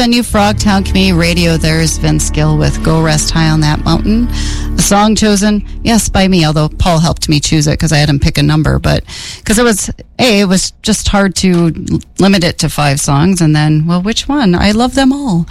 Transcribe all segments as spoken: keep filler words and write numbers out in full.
F N U Frogtown Community Radio. There's Vince Gill with Go Rest High on That Mountain. A song chosen, yes, by me, although Paul helped me choose it because I had him pick a number. But because it was, A, it was just hard to limit it to five songs. And then, well, which one? I love them all.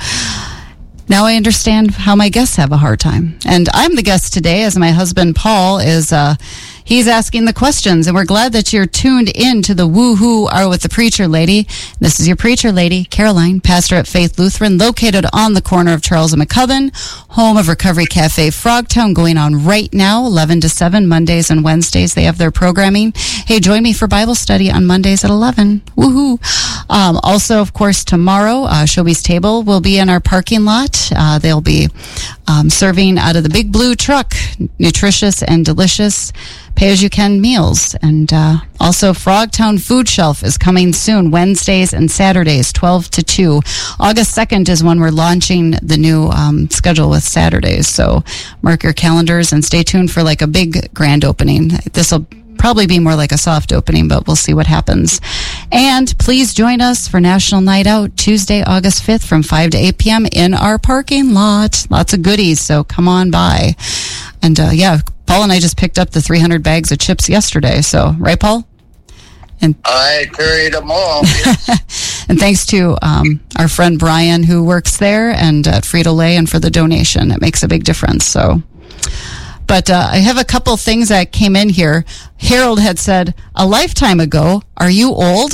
Now I understand how my guests have a hard time. And I'm the guest today, as my husband, Paul, is, uh, he's asking the questions. And we're glad that you're tuned in to the Woohoo Are With the Preacher Lady. This is your preacher lady, Caroline, pastor at Faith Lutheran, located on the corner of Charles and McCubbin, home of Recovery Cafe Frogtown, going on right now, eleven to seven, Mondays and Wednesdays. They have their programming. Hey, join me for Bible study on Mondays at eleven. Woohoo! Um, also, of course, tomorrow, uh, Shobi's Table will be in our parking lot. Uh, they'll be um, serving out of the big blue truck, nutritious and delicious pay-as-you-can meals. And uh, also, Frogtown Food Shelf is coming soon, Wednesdays and Saturdays, twelve to two. August second is when we're launching the new um, schedule with Saturdays. So mark your calendars and stay tuned for like a big grand opening. This will probably be more like a soft opening, but we'll see what happens. And please join us for National Night Out, Tuesday, August fifth from five to eight p.m. in our parking lot. Lots of goodies, so come on by. And uh, yeah, Paul and I just picked up the three hundred bags of chips yesterday. So, right, Paul? And I carried them all. And thanks to um, our friend Brian, who works there, and at Frito-Lay, and for the donation. It makes a big difference. So, but uh, I have a couple things that came in here. Harold had said, a lifetime ago, are you old?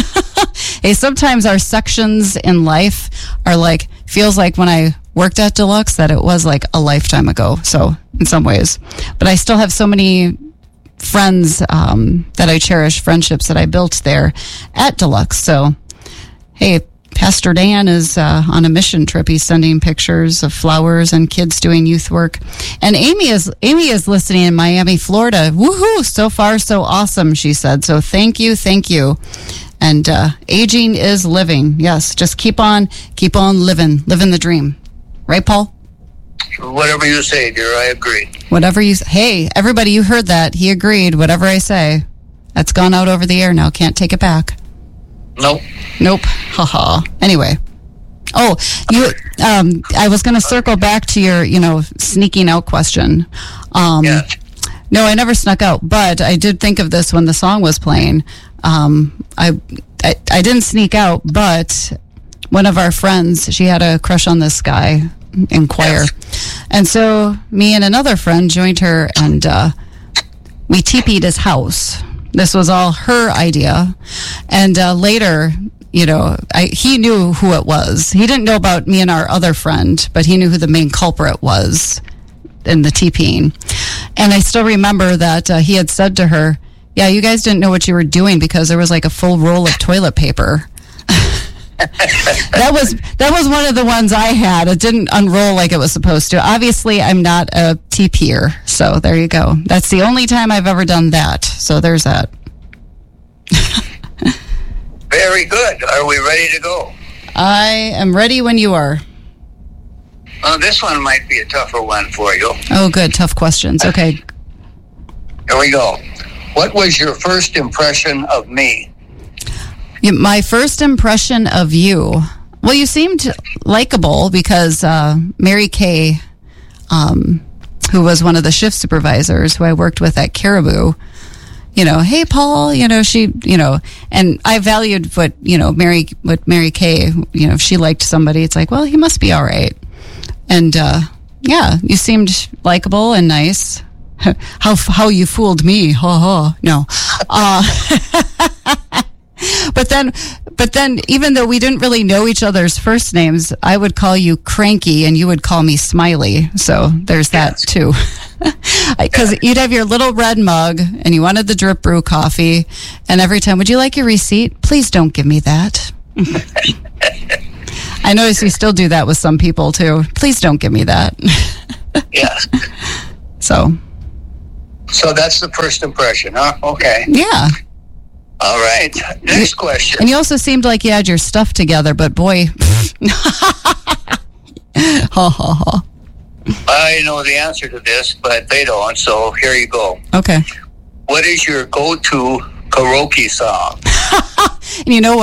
Hey, sometimes our sections in life are like, feels like when I worked at Deluxe that it was like a lifetime ago. So in some ways, but I still have so many friends um, that I cherish, friendships that I built there at Deluxe. So, hey, Pastor Dan is uh, on a mission trip. He's sending pictures of flowers and kids doing youth work. And Amy is Amy is listening in Miami, Florida. Woohoo! So far, so awesome, she said. So thank you, thank you. And uh, aging is living. Yes, just keep on, keep on living, living the dream. Right, Paul? Whatever you say, dear, I agree. Whatever you say. Hey, everybody, you heard that. He agreed. Whatever I say. That's gone out over the air now. Can't take it back. Nope. Nope. Haha. Anyway. Oh, you. Um, I was going to circle back to your, you know, sneaking out question. Um, yeah. No, I never snuck out, but I did think of this when the song was playing. Um, I, I, I didn't sneak out, but one of our friends, she had a crush on this guy in choir. Yes. And so me and another friend joined her, and uh, we teepeed his house. This was all her idea. And uh, later, you know, I, he knew who it was. He didn't know about me and our other friend, but he knew who the main culprit was in the teepeeing. And I still remember that uh, he had said to her, yeah, you guys didn't know what you were doing because there was like a full roll of toilet paper. that was that was one of the ones I had. It didn't unroll like it was supposed to. Obviously, I'm not a teepeer, so there you go. That's the only time I've ever done that. So there's that. Very good. Are we ready to go? I am ready when you are. Well, this one might be a tougher one for you. Oh, good. Tough questions. Okay. Here we go. What was your first impression of me? My first impression of you. Well, you seemed likable because uh, Mary Kay, um, who was one of the shift supervisors who I worked with at Caribou, you know, hey, Paul, you know, she, you know, and I valued what, you know, Mary, what Mary Kay, you know, if she liked somebody, it's like, well, he must be all right. And, uh, yeah, you seemed likable and nice. How, how you fooled me. Ha ha. No. Uh, But then, but then, even though we didn't really know each other's first names, I would call you Cranky and you would call me Smiley. So there's that yes. too. Because you'd have your little red mug and you wanted the drip brew coffee. And every time, would you like your receipt? Please don't give me that. I notice you still do that with some people too. Please don't give me that. Yes. So. So that's the first impression, huh? Okay. Yeah. All right. Next question. And you also seemed like you had your stuff together, but boy. ha ha ha. I know the answer to this, but they don't, so here you go. Okay. What is your go-to karaoke song? And you know what?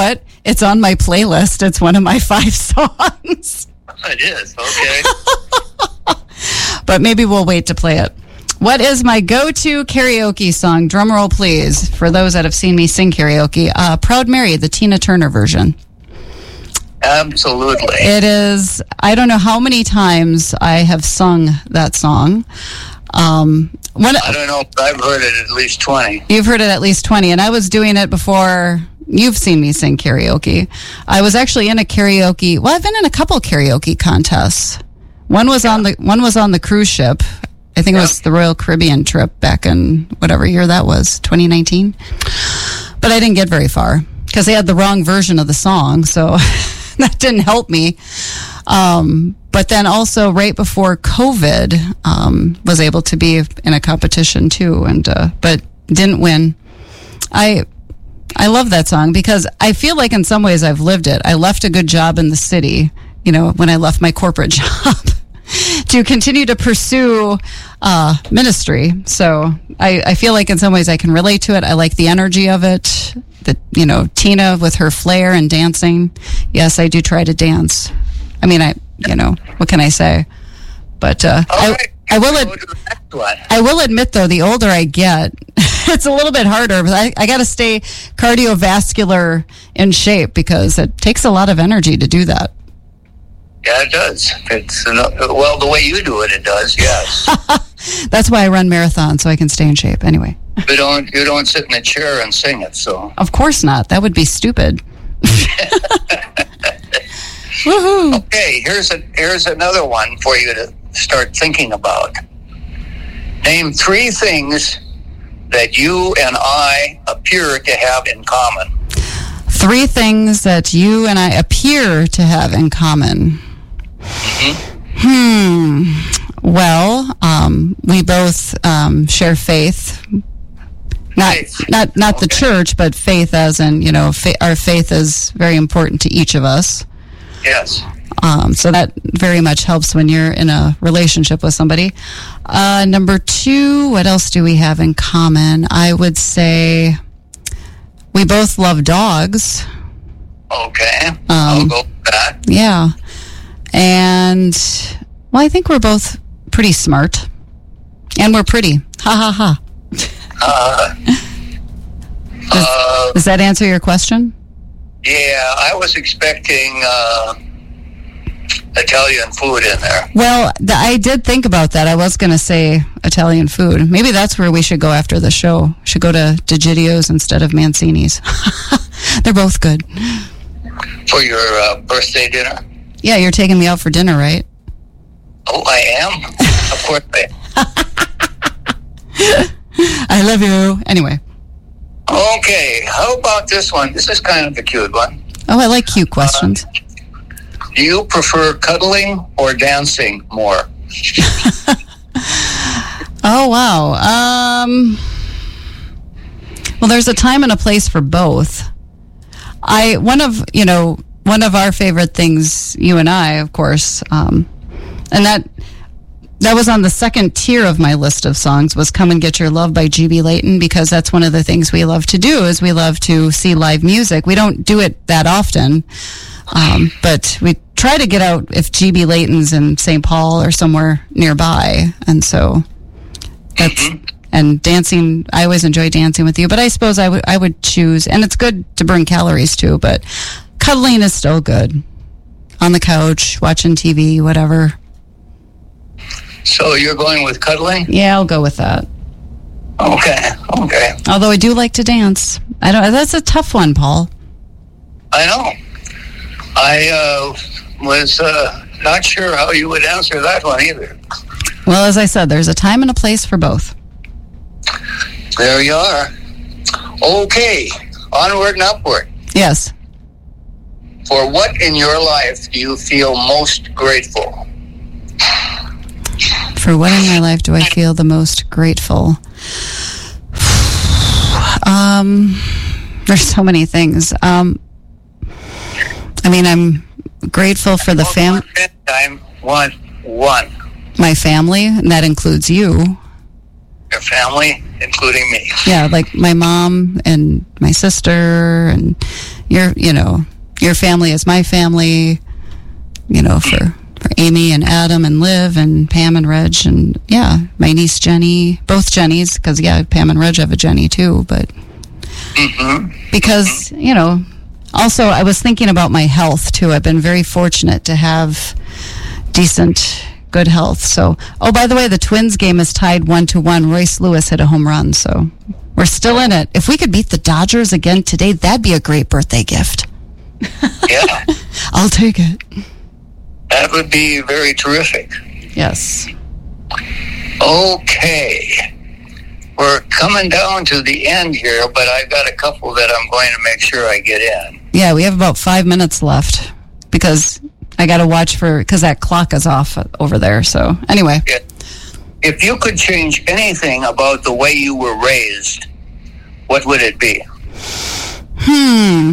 it's on my playlist. It's one of my five songs. It is, okay. But maybe we'll wait to play it. What is my go-to karaoke song? Drum roll, please, for those that have seen me sing karaoke. Uh, Proud Mary, the Tina Turner version. Absolutely. It is, I don't know how many times I have sung that song. Um, when, I don't know, but I've heard it at least twenty. You've heard it at least twenty, and I was doing it before you've seen me sing karaoke. I was actually in a karaoke, well, I've been in a couple karaoke contests. One was yeah. on the one was on the cruise ship. I think yeah. it was the Royal Caribbean trip back in whatever year that was, twenty nineteen. But I didn't get very far because they had the wrong version of the song, so that didn't help me. Um, but then also right before COVID, um, was able to be in a competition too, and uh, but didn't win. I I love that song because I feel like in some ways I've lived it. I left a good job in the city, you know, when I left my corporate job to continue to pursue uh, ministry. So I, I feel like in some ways I can relate to it. I like the energy of it. The, you know, Tina with her flair and dancing. Yes, I do try to dance. I mean, I, you know, what can I say? But uh, I, right. I will ad- I will admit, though, the older I get, it's a little bit harder. But I, I got to stay cardiovascular in shape because it takes a lot of energy to do that. Yeah, it does. It's well, the way you do it, it does. Yes. That's why I run marathons, so I can stay in shape. Anyway. You don't. You don't sit in a chair and sing it. So. Of course not. That would be stupid. Woohoo. Okay, here's a here's another one for you to start thinking about. Name three things that you and I appear to have in common. Three things that you and I appear to have in common. Mm-hmm. Hmm. Well, um, we both um, share faith. Not, faith. not, not okay. the church, but faith as in, you know, fa- our faith is very important to each of us. Yes. Um, so that very much helps when you're in a relationship with somebody. Uh, number two, what else do we have in common? I would say we both love dogs. Okay. Um, I'll go with that. Yeah. And, well, I think we're both pretty smart. And we're pretty. Ha, ha, ha. Uh, does, uh, does that answer your question? Yeah, I was expecting uh, Italian food in there. Well, the, I did think about that. I was going to say Italian food. Maybe that's where we should go after the show. We should go to DeGidio's instead of Mancini's. They're both good. For your uh, birthday dinner? Yeah, you're taking me out for dinner, right? Oh, I am? Of course I am. I love you. Anyway. Okay, how about this one? This is kind of a cute one. Oh, I like cute questions. Uh, do you prefer cuddling or dancing more? Oh, wow. Um, well, there's a time and a place for both. I one of, you know, one of our favorite things, you and I, of course, um, and that that was on the second tier of my list of songs was Come and Get Your Love by G B Layton, because that's one of the things we love to do is we love to see live music. We don't do it that often, um, but we try to get out if G B Layton's in Saint Paul or somewhere nearby. And so that's, and dancing, I always enjoy dancing with you, but I suppose I would I would choose, and it's good to burn calories too, but cuddling is still good. On the couch, watching T V, whatever. So you're going with cuddling? Yeah, I'll go with that. Okay, okay. Although I do like to dance. I don't. That's a tough one, Paul. I know. I uh, was uh, not sure how you would answer that one either. Well, as I said, there's a time and a place for both. There you are. Okay, onward and upward. Yes. For what in your life do you feel most grateful? For what in my life do I feel the most grateful? Um, there's so many things. Um, I mean, I'm grateful for the family. Time one, one. My family, and that includes you. Your family, including me. Yeah, like my mom and my sister and your, you know, your family is my family, you know, for, for Amy and Adam and Liv and Pam and Reg and, yeah, my niece Jenny, both Jennys, because, yeah, Pam and Reg have a Jenny, too, but Mm-hmm. because, you know, also I was thinking about my health, too. I've been very fortunate to have decent, good health. So, oh, by the way, the Twins game is tied one to one. Royce Lewis hit a home run, so we're still in it. If we could beat the Dodgers again today, that'd be a great birthday gift. Yeah. I'll take it. That would be very terrific. Yes. Okay. We're coming down to the end here, but I've got a couple that I'm going to make sure I get in. Yeah, we have about five minutes left because I got to watch for, because that clock is off over there. So anyway. Yeah. If you could change anything about the way you were raised, what would it be? Hmm.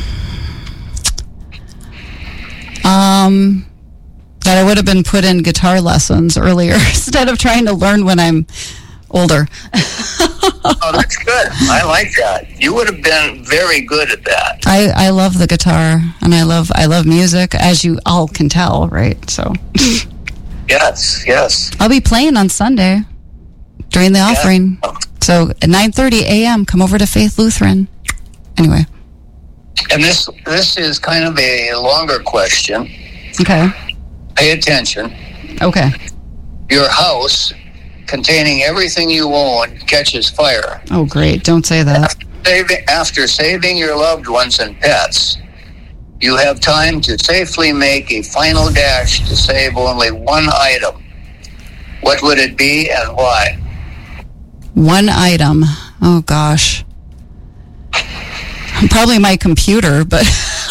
Um, that I would have been put in guitar lessons earlier instead of trying to learn when I'm older. Oh, that's good. I like that. You would have been very good at that. I, I love the guitar and I love I love music, as you all can tell, right? So Yes, yes. I'll be playing on Sunday during the offering. Yeah. So at nine thirty a.m., come over to Faith Lutheran. Anyway. And this this is kind of a longer question. Okay. Pay attention. Okay. Your house, containing everything you own, catches fire. Oh, great. Don't say that. After saving, after saving your loved ones and pets, you have time to safely make a final dash to save only one item. What would it be and why? One item. Oh, gosh. Probably my computer, but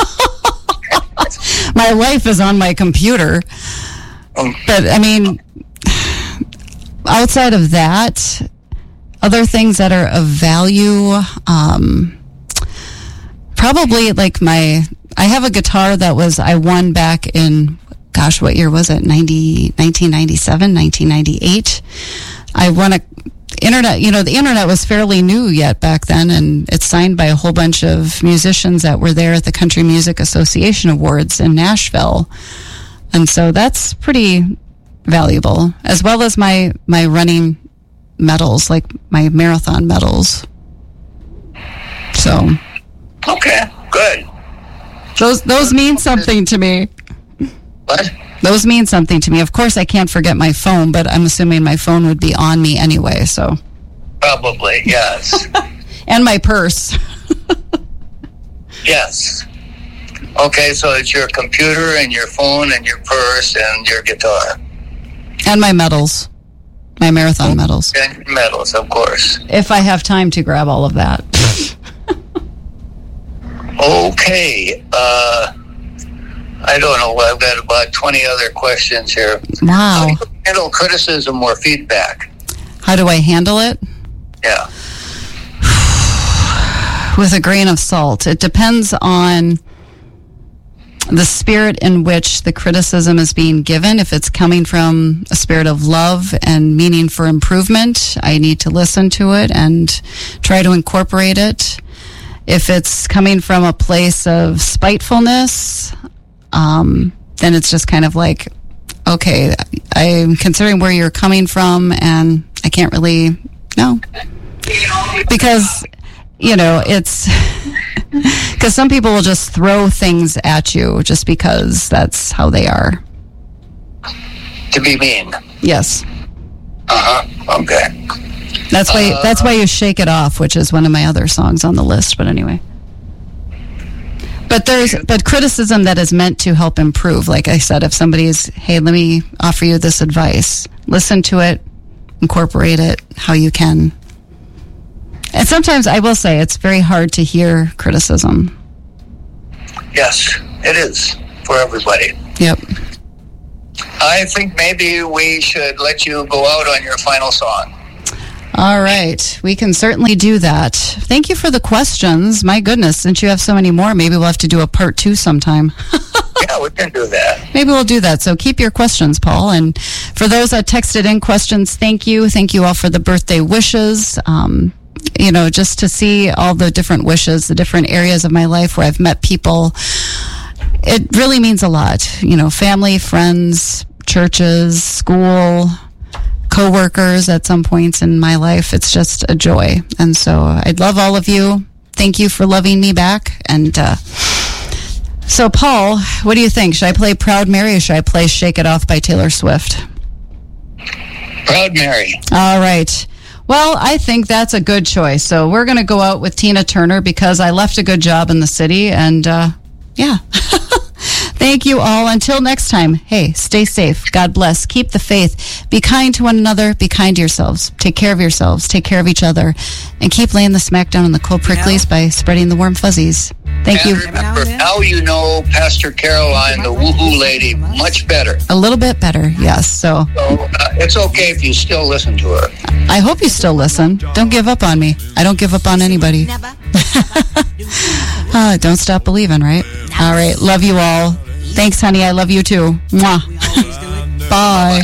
my life is on my computer. But, I mean, outside of that, other things that are of value, um, probably like my, I have a guitar that was, I won back in, gosh, what year was it? ninety, nineteen ninety-seven, nineteen ninety-eight. I won a internet, you know, the internet was fairly new yet back then, and it's signed by a whole bunch of musicians that were there at the Country Music Association Awards in Nashville. And so that's pretty valuable, as well as my, my running medals, like my marathon medals. So. Okay, good. Those, those mean something to me. What? Those mean something to me. Of course, I can't forget my phone, but I'm assuming my phone would be on me anyway, so. Probably, yes. And my purse. Yes. Okay, so it's your computer and your phone and your purse and your guitar. And my medals. My marathon medals. And your medals, of course. If I have time to grab all of that. Okay. Uh, I don't know. I've got about twenty other questions here. Wow. How do you handle criticism or feedback? How do I handle it? Yeah. With a grain of salt. It depends on the spirit in which the criticism is being given. If it's coming from a spirit of love and meaning for improvement, I need to listen to it and try to incorporate it. If it's coming from a place of spitefulness, um, then it's just kind of like, okay, I'm considering where you're coming from, and I can't really, no. Because, you know, it's, because some people will just throw things at you just because that's how they are. To be mean. Yes. Uh-huh. Okay. That's why, Uh, that's why you Shake It Off, which is one of my other songs on the list, but anyway. But there's, but criticism that is meant to help improve. Like I said, if somebody's, hey, let me offer you this advice, listen to it, incorporate it how you can. And sometimes I will say it's very hard to hear criticism. Yes, it is for everybody. Yep. I think maybe we should let you go out on your final song. All right. We can certainly do that. Thank you for the questions. My goodness, since you have so many more, maybe we'll have to do a part two sometime. Yeah, we can do that. Maybe we'll do that. So keep your questions, Paul. And for those that texted in questions, thank you. Thank you all for the birthday wishes. Um, you know, just to see all the different wishes, the different areas of my life where I've met people, it really means a lot. You know, family, friends, churches, school, co-workers at some points in my life. It's just a joy. And so I love all of you. Thank you for loving me back. And uh, so, Paul, what do you think? Should I play Proud Mary or should I play Shake It Off by Taylor Swift? Proud Mary. All right. Well, I think that's a good choice. So we're going to go out with Tina Turner because I left a good job in the city. And uh, yeah. Thank you all. Until next time, hey, stay safe. God bless. Keep the faith. Be kind to one another. Be kind to yourselves. Take care of yourselves. Take care of each other. And keep laying the smack down on the cold pricklies by spreading the warm fuzzies. Thank and you. Remember, now you know Pastor Caroline, the woohoo lady, much better. A little bit better, yes. So, so uh, it's okay if you still listen to her. I hope you still listen. Don't give up on me. I don't give up on anybody. uh, don't stop believing, right? All right. Love you all. Thanks, honey. I love you too. Mwah. Bye.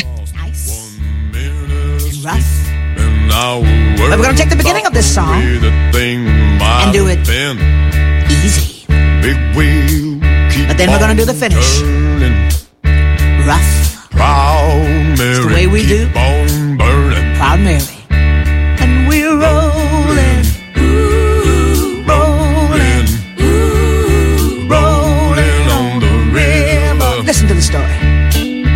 But we're going to take the beginning of this song and do it easy. But then we're going to do the finish.